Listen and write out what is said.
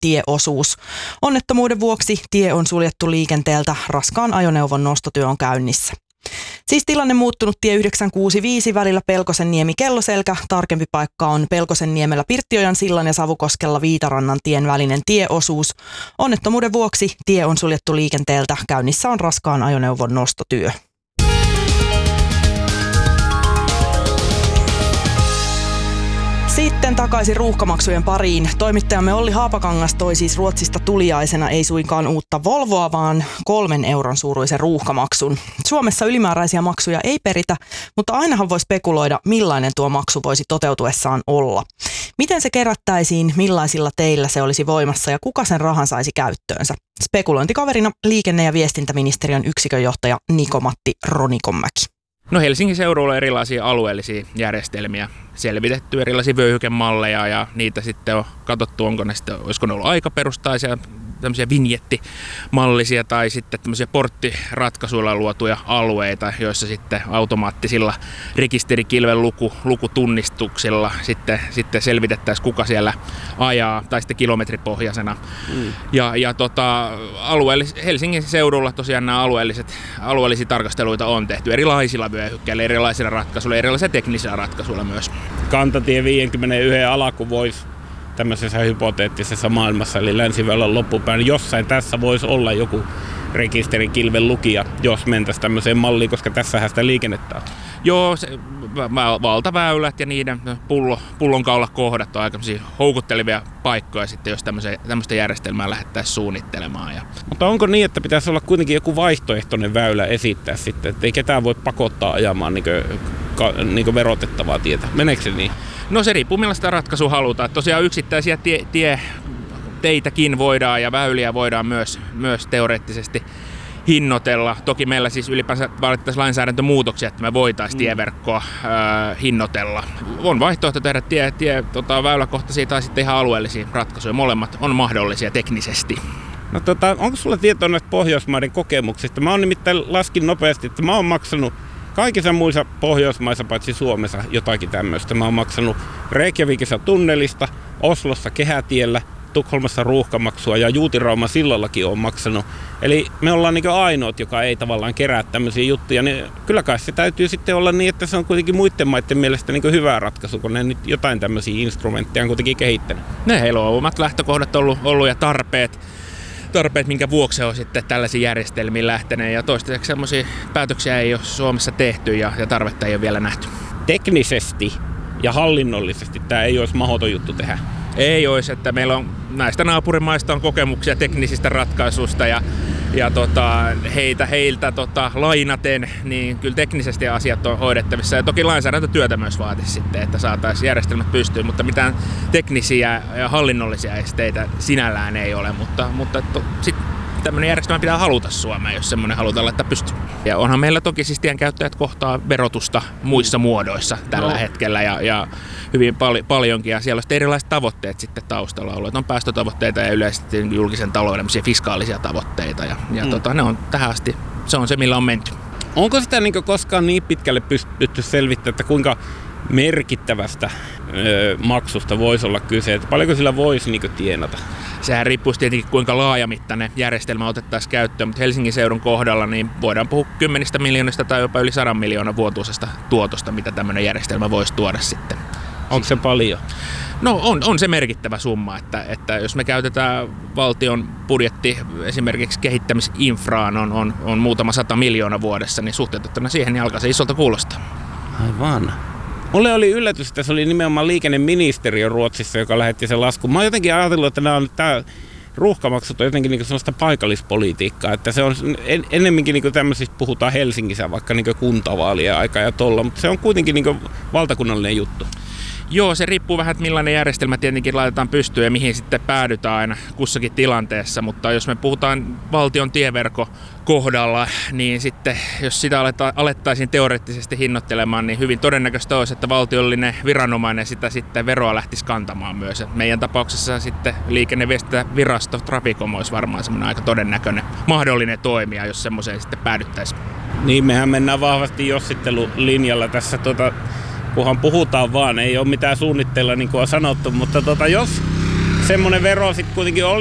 tieosuus. Onnettomuuden vuoksi tie on suljettu liikenteeltä, raskaan ajoneuvon nostotyö on käynnissä. Siis tilanne muuttunut tie 965 välillä Pelkosenniemi-Kelloselkä. Tarkempi paikka on Pelkosenniemellä Pirttiojan sillan ja Savukoskella Viitarannan tien välinen tieosuus. Onnettomuuden vuoksi tie on suljettu liikenteeltä. Käynnissä on raskaan ajoneuvon nostotyö. Sitten takaisin ruuhkamaksujen pariin. Toimittajamme Olli Haapakangas toi siis Ruotsista tuliaisena ei suinkaan uutta Volvoa, vaan 3 euron suuruisen ruuhkamaksun. Suomessa ylimääräisiä maksuja ei peritä, mutta ainahan voi spekuloida, millainen tuo maksu voisi toteutuessaan olla. Miten se kerättäisiin, millaisilla teillä se olisi voimassa ja kuka sen rahan saisi käyttöönsä? Spekulointikaverina liikenne- ja viestintäministeriön yksikönjohtaja Niko-Matti Ronikonmäki. No Helsingin seudulla on erilaisia alueellisia järjestelmiä selvitetty, erilaisia vyöhykemalleja ja niitä sitten on katsottu, olisiko ne ollut aikaperustaisia, tämmöisiä vinjettimallisia tai sitten tämmöisiä porttiratkaisuilla luotuja alueita, joissa sitten automaattisilla rekisterikilven lukutunnistuksilla sitten selvitettäisiin, kuka siellä ajaa, tai sitten kilometripohjaisena. Helsingin seudulla tosiaan nämä alueellisia tarkasteluita on tehty erilaisilla vyöhykkeillä, erilaisilla ratkaisuilla, erilaisilla teknisillä ratkaisuilla myös. Kantatie 51 alaku voisi tämmöisessä hypoteettisessa maailmassa, eli Länsiväylän loppupään, jossain tässä voisi olla joku rekisterikilven lukija, jos mentäisiin tämmöiseen malliin, koska tässähän sitä liikennettä on. Joo, valtaväylät ja niiden pullonkaulakohdat on aika houkuttelevia paikkoja sitten, jos tämmöistä järjestelmää lähdettäisiin suunnittelemaan. Mutta onko niin, että pitäisi olla kuitenkin joku vaihtoehtoinen väylä esittää sitten, että ei ketään voi pakottaa ajamaan niin verotettavaa tietä? Meneekö se niin? No se riippuu millaista ratkaisua halutaan. Tosiaan yksittäisiä teitäkin voidaan ja väyliä voidaan myös teoreettisesti hinnoitella. Toki meillä siis ylipäänsä vaadittaisiin lainsäädäntömuutoksia, että me voitaisiin tieverkkoa hinnoitella. On vaihtoehto tehdä väyläkohtaisia tai sitten ihan alueellisia ratkaisuja. Molemmat on mahdollisia teknisesti. No onko sulla tietoa näistä Pohjoismaiden kokemuksista? Mä oon nimittäin laskin nopeasti, että mä oon maksanut kaikissa muissa Pohjoismaissa paitsi Suomessa jotakin tämmöistä. Mä oon maksanut Reykjavikissa tunnelista, Oslossa kehätiellä, Tukholmassa ruuhkamaksua ja Juutirauman sillallakin on maksanut. Eli me ollaan niin ainoat, joka ei tavallaan kerää tämmöisiä juttuja. Niin kyllä kai se täytyy sitten olla niin, että se on kuitenkin muiden maiden mielestä niin hyvä ratkaisu, kun ne nyt jotain tämmöisiä instrumentteja on kuitenkin kehittänyt. Heillä on omat lähtökohdat ollut ja tarpeet, minkä vuoksi on sitten tällaisiin järjestelmiin lähteneet. Ja toistaiseksi semmoisia päätöksiä ei ole Suomessa tehty ja tarvetta ei ole vielä nähty. Teknisesti ja hallinnollisesti tämä ei olisi mahdoton juttu tehdä. Ei olisi, että meillä on näistä naapurimaista on kokemuksia teknisistä ratkaisuista ja heiltä lainaten, niin kyllä teknisesti asiat on hoidettavissa. Ja toki lainsäädäntötyötä myös vaatisi sitten, että saataisiin järjestelmät pystyyn, mutta mitään teknisiä ja hallinnollisia esteitä sinällään ei ole. Mutta sitten tämmöinen järjestelmä pitää haluta Suomeen, jos semmoinen halutaan laittaa pystyyn. Ja onhan meillä toki siis tienkäyttäjät kohtaa verotusta muissa muodoissa tällä hetkellä ja hyvin paljonkin. Ja siellä on erilaiset tavoitteet sitten taustalla ollut. On päästötavoitteita ja yleisesti julkisen talouden fiskaalisia tavoitteita. Ne on tähän asti, se on se millä on menty. Onko sitä koskaan niin pitkälle pystytty selvittämään, että kuinka merkittävästä maksusta voisi olla kyse, että paljonko sillä voisi tienata? Sehän riippuisi tietenkin kuinka laajamittainen järjestelmä otettaisiin käyttöön, mutta Helsingin seudun kohdalla niin voidaan puhua 10 miljoonista tai jopa yli 100 miljoonan vuotuisesta tuotosta, mitä tämmöinen järjestelmä voisi tuoda sitten. Onko se paljon? No on se merkittävä summa, että jos me käytetään valtion budjetti esimerkiksi kehittämisinfraan on muutama 100 miljoonaa vuodessa, niin suhteutettuna siihen niin alkaa se isolta kuulostaa. Aivan. Mulle oli yllätys, että se oli nimenomaan liikenneministeriö Ruotsissa, joka lähetti sen laskun. Mä oon jotenkin ajatellut, että nämä ruuhkamaksut on jotenkin sellaista paikallispolitiikkaa, että se on ennemminkin tämmöisistä puhutaan Helsingissä vaikka kuntavaalien aika ja tolla, mutta se on kuitenkin valtakunnallinen juttu. Joo, se riippuu vähän, että millainen järjestelmä tietenkin laitetaan pystyyn ja mihin sitten päädytään aina kussakin tilanteessa, mutta jos me puhutaan valtion tieverkon kohdalla, niin sitten jos sitä alettaisiin teoreettisesti hinnoittelemaan, niin hyvin todennäköistä olisi, että valtiollinen viranomainen sitä sitten veroa lähtisi kantamaan myös. Meidän tapauksessa sitten liikenneviestintävirasto Traficom olisi varmaan semmoinen aika todennäköinen mahdollinen toimija, jos semmoiseen sitten päädyttäisiin. Niin, mehän mennään vahvasti jossittelulinjalla tässä kunhan puhutaan vaan, ei ole mitään suunnitteilla niin kuin on sanottu, mutta jos semmoinen vero sitten kuitenkin oli